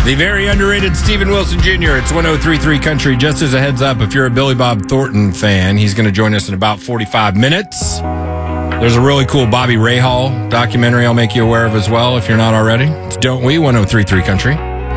The very underrated Steven Wilson Jr. It's 1033 Country. Just as a heads up, if you're a Billy Bob Thornton fan, he's going to join us in about 45 minutes. There's a really cool Bobby Rahal documentary I'll make you aware of as well if you're not already. It's Don't We? 1033 Country.